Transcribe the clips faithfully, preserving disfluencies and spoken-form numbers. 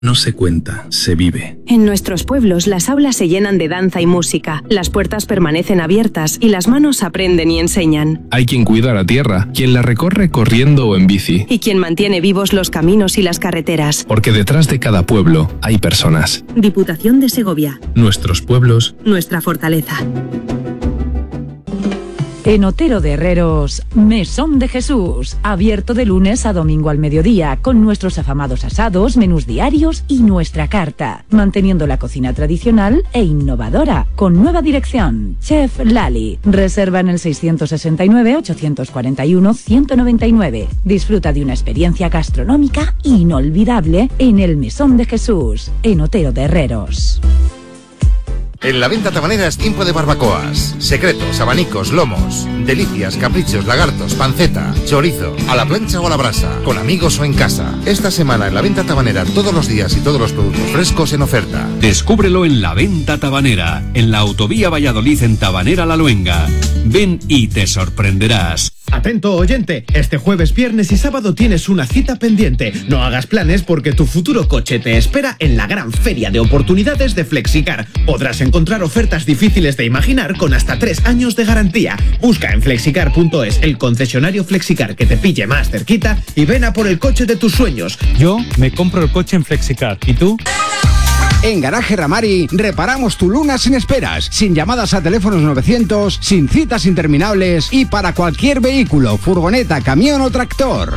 No se cuenta, se vive. En nuestros pueblos las aulas se llenan de danza y música, las puertas permanecen abiertas y las manos aprenden y enseñan. Hay quien cuida la tierra, quien la recorre corriendo o en bici. Y quien mantiene vivos los caminos y las carreteras. Porque detrás de cada pueblo hay personas. Diputación de Segovia. Nuestros pueblos. Nuestra fortaleza. En Otero de Herreros, Mesón de Jesús, abierto de lunes a domingo al mediodía, con nuestros afamados asados, menús diarios y nuestra carta, manteniendo la cocina tradicional e innovadora, con nueva dirección, Chef Lali. Reserva en el seiscientos sesenta y nueve, ochocientos cuarenta y uno, ciento noventa y nueve. Disfruta de una experiencia gastronómica inolvidable en el Mesón de Jesús, en Otero de Herreros. En la venta tabanera es tiempo de barbacoas, secretos, abanicos, lomos, delicias, caprichos, lagartos, panceta, chorizo, a la plancha o a la brasa, con amigos o en casa. Esta semana en la venta tabanera todos los días y todos los productos frescos en oferta. Descúbrelo en la venta tabanera, en la autovía Valladolid en Tabanera La Luenga. Ven y te sorprenderás. Atento oyente, este jueves, viernes y sábado tienes una cita pendiente. No hagas planes porque tu futuro coche te espera en la gran feria de oportunidades de Flexicar. Podrás encontrar ofertas difíciles de imaginar con hasta tres años de garantía. Busca en flexicar punto es el concesionario Flexicar que te pille más cerquita y ven a por el coche de tus sueños. Yo me compro el coche en Flexicar. ¿Y tú? En Garaje Ramari reparamos tu Luna sin esperas, sin llamadas a teléfonos novecientos, sin citas interminables y para cualquier vehículo, furgoneta, camión o tractor.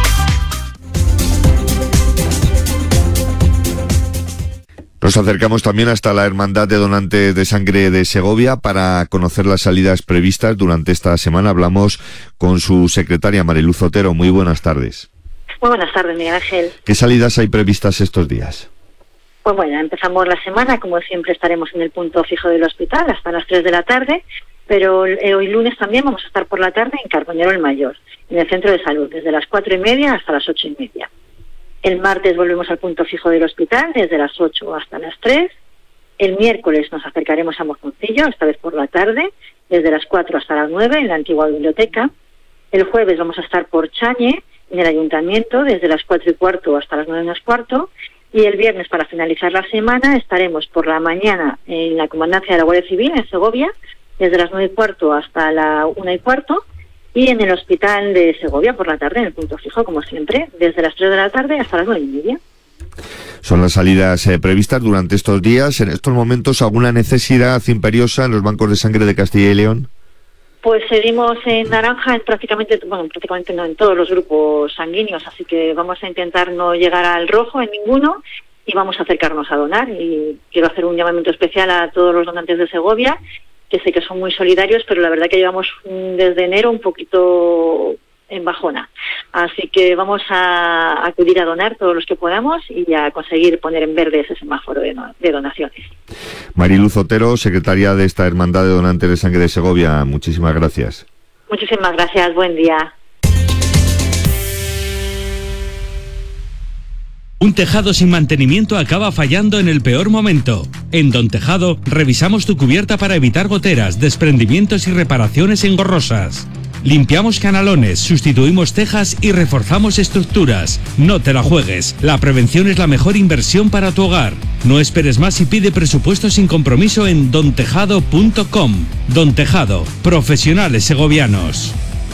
Nos acercamos también hasta la Hermandad de Donantes de Sangre de Segovia para conocer las salidas previstas durante esta semana. Hablamos con su secretaria Mariluz Otero. Muy buenas tardes. Muy buenas tardes, Miguel Ángel. ¿Qué salidas hay previstas estos días? Pues bueno, empezamos la semana, como siempre estaremos en el punto fijo del hospital hasta las tres de la tarde, pero hoy lunes también vamos a estar por la tarde en Carbonero el Mayor, en el centro de salud, desde las cuatro y media hasta las ocho y media. El martes volvemos al punto fijo del hospital, desde las ocho hasta las tres. El miércoles nos acercaremos a Mojoncillo, esta vez por la tarde, desde las cuatro hasta las nueve, en la antigua biblioteca. El jueves vamos a estar por Chañe, en el ayuntamiento, desde las cuatro y cuarto hasta las nueve menos cuarto. Y el viernes, para finalizar la semana, estaremos por la mañana en la Comandancia de la Guardia Civil en Segovia, desde las nueve y cuarto hasta la una y cuarto, y en el Hospital de Segovia por la tarde, en el punto fijo, como siempre, desde las tres de la tarde hasta las nueve y media. Son las salidas eh, previstas durante estos días. En estos momentos, ¿alguna necesidad imperiosa en los bancos de sangre de Castilla y León? Pues seguimos en naranja en prácticamente, bueno, prácticamente no en todos los grupos sanguíneos, así que vamos a intentar no llegar al rojo en ninguno y vamos a acercarnos a donar. Y quiero hacer un llamamiento especial a todos los donantes de Segovia, que sé que son muy solidarios, pero la verdad que llevamos desde enero un poquito en bajona. Así que vamos a acudir a donar todos los que podamos y a conseguir poner en verde ese semáforo de, no, de donaciones. Mariluz Otero, secretaria de esta Hermandad de Donantes de Sangre de Segovia, muchísimas gracias. Muchísimas gracias, buen día. Un tejado sin mantenimiento acaba fallando en el peor momento. En Don Tejado revisamos tu cubierta para evitar goteras, desprendimientos y reparaciones engorrosas. Limpiamos canalones, sustituimos tejas y reforzamos estructuras. No te la juegues, la prevención es la mejor inversión para tu hogar. No esperes más y pide presupuesto sin compromiso en don tejado punto com. Don Tejado, profesionales segovianos.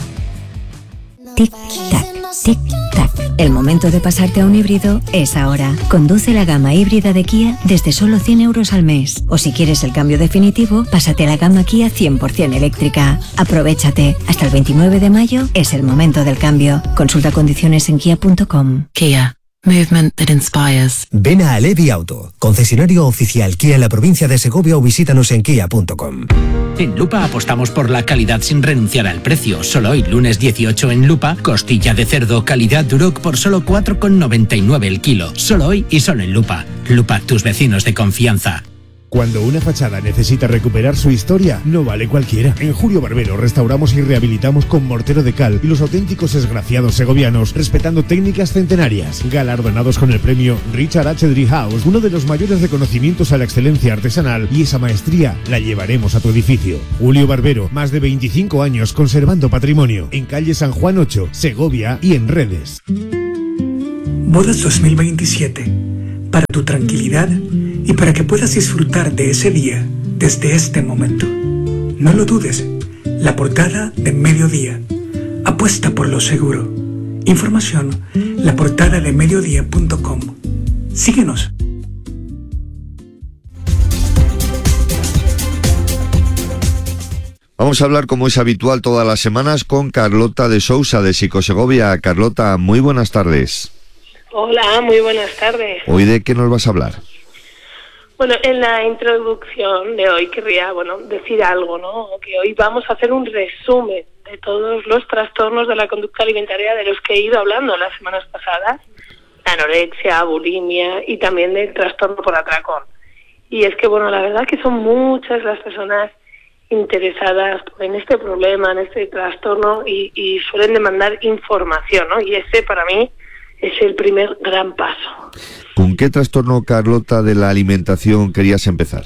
Tic-tac, tic-tac. El momento de pasarte a un híbrido es ahora. Conduce la gama híbrida de Kia desde solo cien euros al mes. O si quieres el cambio definitivo, pásate a la gama Kia cien por ciento eléctrica. Aprovéchate. Hasta el veintinueve de mayo es el momento del cambio. Consulta condiciones en kia punto com. Kia. Movement that inspires. Ven a Alevi Auto, concesionario oficial Kia en la provincia de Segovia o visítanos en kia punto com. En Lupa apostamos por la calidad sin renunciar al precio. Solo hoy, lunes dieciocho en Lupa, costilla de cerdo calidad Duroc por solo cuatro con noventa y nueve el kilo. Solo hoy y solo en Lupa. Lupa, tus vecinos de confianza. Cuando una fachada necesita recuperar su historia, no vale cualquiera. En Julio Barbero restauramos y rehabilitamos con mortero de cal y los auténticos esgraciados segovianos, respetando técnicas centenarias. Galardonados con el premio Richard H. Driehaus, uno de los mayores reconocimientos a la excelencia artesanal, y esa maestría la llevaremos a tu edificio. Julio Barbero, más de veinticinco años conservando patrimonio. En calle San Juan ocho, Segovia y en redes. Bodas dos mil veintisiete. para tu tranquilidad y para que puedas disfrutar de ese día desde este momento. No lo dudes, la portada de Mediodía. Apuesta por lo seguro. Información, la portada de mediodía punto com. Síguenos. Vamos a hablar, como es habitual todas las semanas, con Carlota de Sousa de Psicosegovia. Carlota, muy buenas tardes. Hola, muy buenas tardes. ¿Hoy de qué nos vas a hablar? Bueno, en la introducción de hoy querría, bueno, decir algo, ¿no? Que hoy vamos a hacer un resumen de todos los trastornos de la conducta alimentaria de los que he ido hablando las semanas pasadas, la anorexia, bulimia y también del trastorno por atracón. Y es que, bueno, la verdad que son muchas las personas interesadas en este problema, en este trastorno y, y suelen demandar información, ¿no? Y ese para mí es el primer gran paso. ¿Con qué trastorno, Carlota, de la alimentación querías empezar?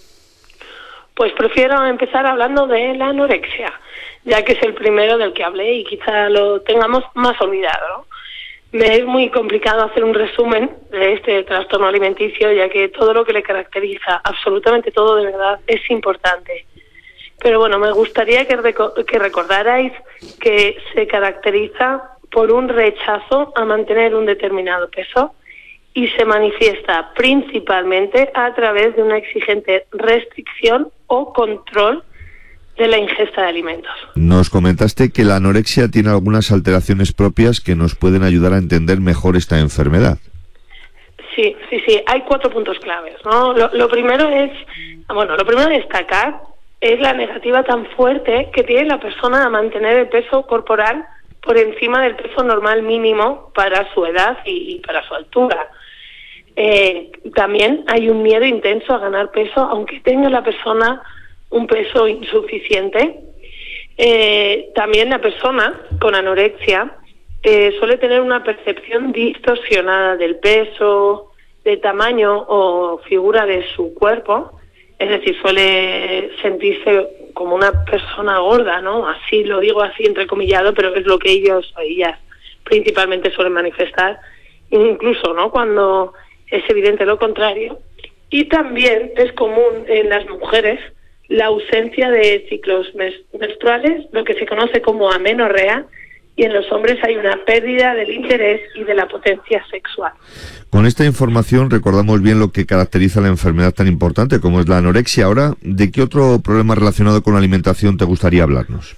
Pues prefiero empezar hablando de la anorexia, ya que es el primero del que hablé y quizá lo tengamos más olvidado, ¿no? Me es muy complicado hacer un resumen de este trastorno alimenticio, ya que todo lo que le caracteriza, absolutamente todo de verdad, es importante. Pero bueno, me gustaría que, reco- que recordarais que se caracteriza por un rechazo a mantener un determinado peso y se manifiesta principalmente a través de una exigente restricción o control de la ingesta de alimentos. Nos comentaste que la anorexia tiene algunas alteraciones propias que nos pueden ayudar a entender mejor esta enfermedad. Sí, sí, sí, hay cuatro puntos claves, ¿no? Lo, lo primero es, bueno, lo primero a destacar es la negativa tan fuerte que tiene la persona a mantener el peso corporal por encima del peso normal mínimo para su edad y, y para su altura. Eh, también hay un miedo intenso a ganar peso, aunque tenga la persona un peso insuficiente. Eh, también la persona con anorexia eh, suele tener una percepción distorsionada del peso, de tamaño o figura de su cuerpo. Es decir, suele sentirse como una persona gorda, ¿no? Así lo digo así entrecomillado, pero es lo que ellos o ellas principalmente suelen manifestar, incluso, ¿no?, cuando es evidente lo contrario. Y también es común en las mujeres la ausencia de ciclos menstruales, lo que se conoce como amenorrea, y en los hombres hay una pérdida del interés y de la potencia sexual. Con esta información recordamos bien lo que caracteriza la enfermedad tan importante como es la anorexia. Ahora, ¿de qué otro problema relacionado con la alimentación te gustaría hablarnos?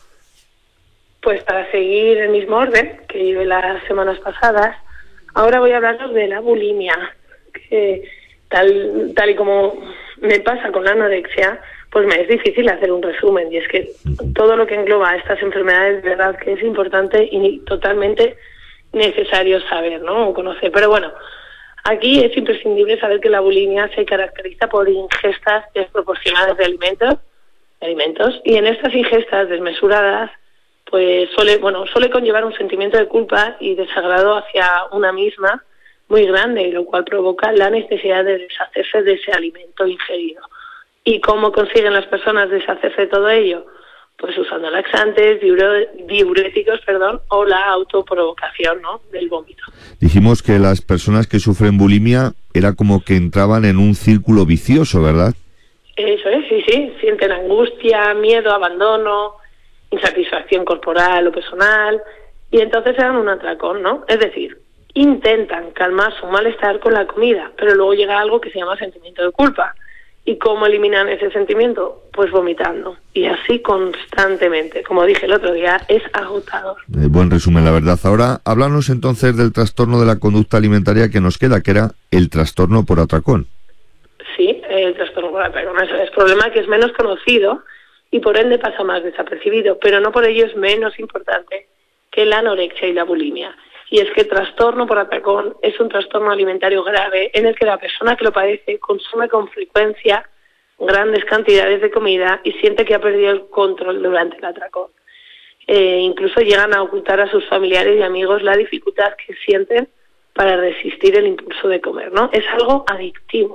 Pues para seguir el mismo orden que llevé las semanas pasadas, ahora voy a hablaros de la bulimia, que tal, tal y como me pasa con la anorexia, pues me es difícil hacer un resumen, y es que todo lo que engloba estas enfermedades, de verdad que es importante y totalmente necesario saber, ¿no?, o conocer. Pero bueno, aquí es imprescindible saber que la bulimia se caracteriza por ingestas desproporcionadas de alimentos, de alimentos, y en estas ingestas desmesuradas, pues suele, bueno, suele conllevar un sentimiento de culpa y desagrado hacia una misma muy grande, lo cual provoca la necesidad de deshacerse de ese alimento ingerido. ¿Y cómo consiguen las personas deshacerse de todo ello? Pues usando laxantes, diure- diuréticos, perdón, o la autoprovocación, ¿no?, del vómito. Dijimos que las personas que sufren bulimia era como que entraban en un círculo vicioso, ¿verdad? Eso es, sí, sí. Sienten angustia, miedo, abandono, insatisfacción corporal o personal, y entonces se dan un atracón, ¿no? Es decir, intentan calmar su malestar con la comida, pero luego llega algo que se llama sentimiento de culpa. ¿Y cómo eliminan ese sentimiento? Pues vomitando. Y así constantemente. Como dije el otro día, es agotador. Eh, buen resumen, la verdad. Ahora, háblanos entonces del trastorno de la conducta alimentaria que nos queda, que era el trastorno por atracón. Sí, el trastorno por atracón. Eso es problema que es menos conocido y por ende pasa más desapercibido, pero no por ello es menos importante que la anorexia y la bulimia. Y es que el trastorno por atracón es un trastorno alimentario grave en el que la persona que lo padece consume con frecuencia grandes cantidades de comida y siente que ha perdido el control durante el atracón. Eh, incluso llegan a ocultar a sus familiares y amigos la dificultad que sienten para resistir el impulso de comer, ¿no? Es algo adictivo.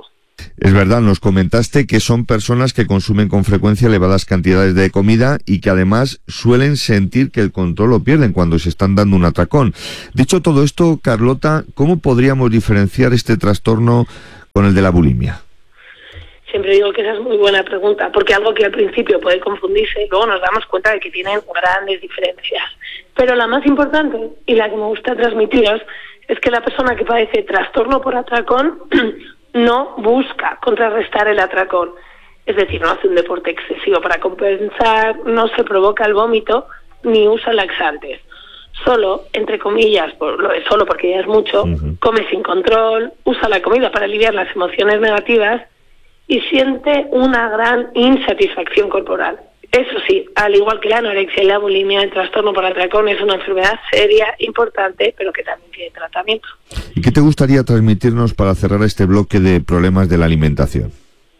Es verdad, nos comentaste que son personas que consumen con frecuencia elevadas cantidades de comida y que además suelen sentir que el control lo pierden cuando se están dando un atracón. Dicho todo esto, Carlota, ¿cómo podríamos diferenciar este trastorno con el de la bulimia? Siempre digo que esa es muy buena pregunta, porque algo que al principio puede confundirse, luego nos damos cuenta de que tienen grandes diferencias. Pero la más importante, y la que me gusta transmitiros, es que la persona que padece trastorno por atracón no busca contrarrestar el atracón. Es decir, no hace un deporte excesivo para compensar, no se provoca el vómito, ni usa laxantes. Solo, entre comillas, por lo de solo porque ya es mucho, uh-huh. come sin control, usa la comida para aliviar las emociones negativas y siente una gran insatisfacción corporal. Eso sí, al igual que la anorexia y la bulimia, el trastorno por atracón es una enfermedad seria, importante, pero que también tiene tratamiento. ¿Y qué te gustaría transmitirnos para cerrar este bloque de problemas de la alimentación?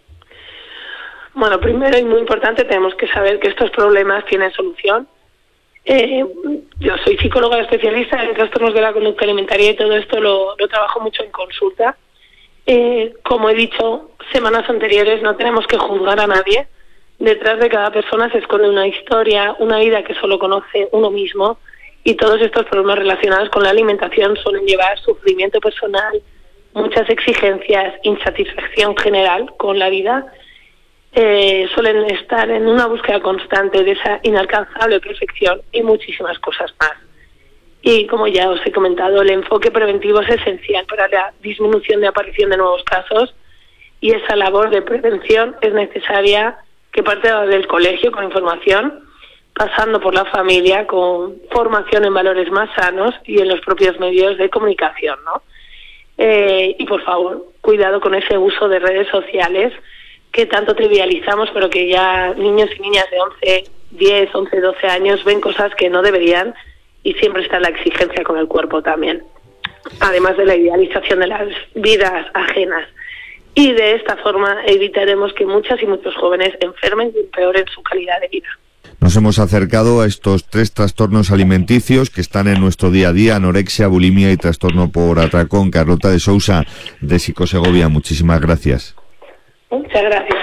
Bueno, primero y muy importante, tenemos que saber que estos problemas tienen solución. Eh, yo soy psicóloga especialista en trastornos de la conducta alimentaria y todo esto lo, lo trabajo mucho en consulta. Eh, como he dicho semanas anteriores, no tenemos que juzgar a nadie. Detrás de cada persona se esconde una historia, una vida que solo conoce uno mismo, y todos estos problemas relacionados con la alimentación suelen llevar sufrimiento personal, muchas exigencias, insatisfacción general con la vida. Eh, suelen estar en una búsqueda constante de esa inalcanzable perfección y muchísimas cosas más. Y como ya os he comentado, el enfoque preventivo es esencial para la disminución de aparición de nuevos casos, y esa labor de prevención es necesaria que parte del colegio con información, pasando por la familia con formación en valores más sanos y en los propios medios de comunicación, ¿no? Eh, y por favor, cuidado con ese uso de redes sociales que tanto trivializamos, pero que ya niños y niñas de once, diez, once, doce años ven cosas que no deberían, y siempre está la exigencia con el cuerpo también, además de la idealización de las vidas ajenas. Y de esta forma evitaremos que muchas y muchos jóvenes enfermen y empeoren su calidad de vida. Nos hemos acercado a estos tres trastornos alimenticios que están en nuestro día a día: anorexia, bulimia y trastorno por atracón. Carlota de Sousa, de Psicosegovia, muchísimas gracias. Muchas gracias.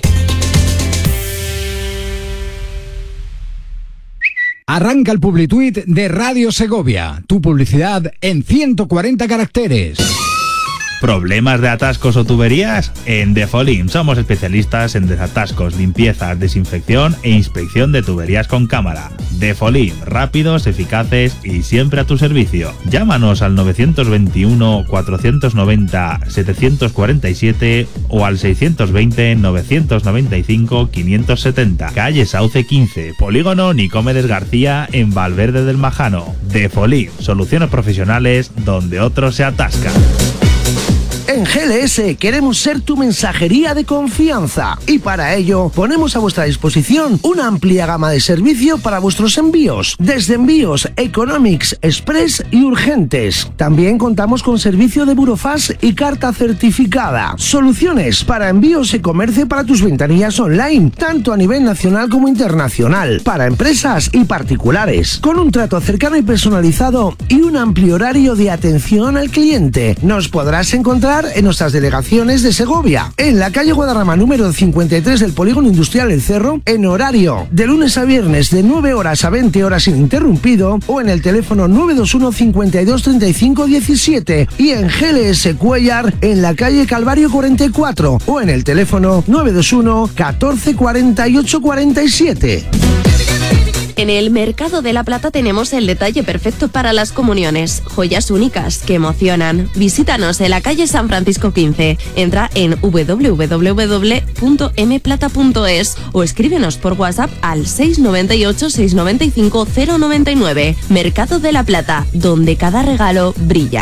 Arranca el Publituit de Radio Segovia, tu publicidad en ciento cuarenta caracteres. ¿Problemas de atascos o tuberías? En Defolim somos especialistas en desatascos, limpiezas, desinfección e inspección de tuberías con cámara. Defolim, rápidos, eficaces y siempre a tu servicio. Llámanos al nueve dos uno, cuatro nueve cero, siete cuatro siete o al seis dos cero, nueve nueve cinco, cinco siete cero. Calle Sauce quince, Polígono Nicomedes García, en Valverde del Majano. Defolim, soluciones profesionales donde otros se atascan. En G L S queremos ser tu mensajería de confianza, y para ello ponemos a vuestra disposición una amplia gama de servicio para vuestros envíos, desde envíos economics, express y urgentes. También contamos con servicio de burofax y carta certificada. Soluciones para envíos e comercio para tus ventanillas online, tanto a nivel nacional como internacional, para empresas y particulares, con un trato cercano y personalizado y un amplio horario de atención al cliente. Nos podrás encontrar en nuestras delegaciones de Segovia, en la calle Guadarrama número cincuenta y tres del Polígono Industrial El Cerro, en horario de lunes a viernes de nueve horas a veinte horas ininterrumpido, o en el teléfono nueve dos uno, cincuenta y dos, treinta y cinco, diecisiete, y en G L S Cuellar en la calle Calvario cuarenta y cuatro, o en el teléfono nueve dos uno, catorce, cuarenta y ocho, cuarenta y siete. En el Mercado de la Plata tenemos el detalle perfecto para las comuniones. Joyas únicas que emocionan. Visítanos en la calle San Francisco quince. Entra en doble u doble u doble u punto m plata punto es o escríbenos por WhatsApp al seis nueve ocho, seis nueve cinco, cero nueve nueve. Mercado de la Plata, donde cada regalo brilla.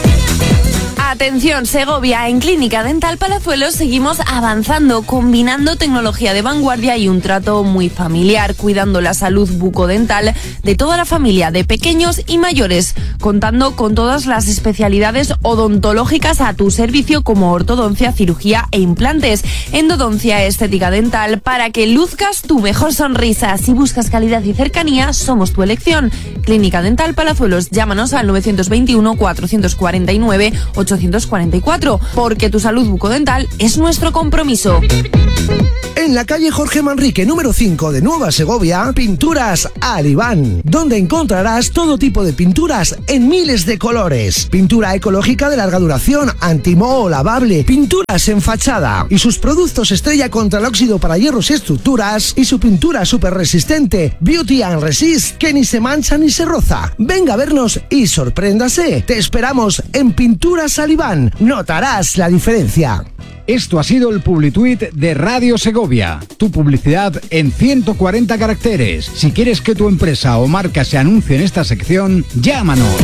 Atención Segovia, en Clínica Dental Palazuelos seguimos avanzando, combinando tecnología de vanguardia y un trato muy familiar, cuidando la salud bucodental de toda la familia, de pequeños y mayores, contando con todas las especialidades odontológicas a tu servicio, como ortodoncia, cirugía e implantes, endodoncia, estética dental, para que luzcas tu mejor sonrisa. Si buscas calidad y cercanía, somos tu elección. Clínica Dental Palazuelos, llámanos al nueve dos uno, cuatro cuatro nueve, ocho novecientos cuarenta y cuatro, porque tu salud bucodental es nuestro compromiso. En la calle Jorge Manrique, número cinco de Nueva Segovia, Pinturas Alibán, donde encontrarás todo tipo de pinturas en miles de colores. Pintura ecológica de larga duración, antimoho, lavable, pinturas en fachada y sus productos estrella contra el óxido para hierros y estructuras y su pintura súper resistente, Beauty and Resist, que ni se mancha ni se roza. Venga a vernos y sorpréndase. Te esperamos en Pinturas Alibán. Notarás la diferencia. Esto ha sido el Publituit de Radio Segovia. Tu publicidad en ciento cuarenta caracteres. Si quieres que tu empresa o marca se anuncie en esta sección, llámanos.